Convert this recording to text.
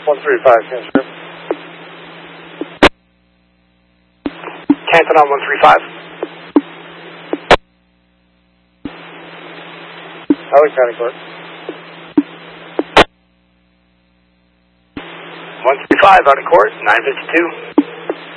135, transfer. Canton on 135. Howard County Court. 135 out of court, 952.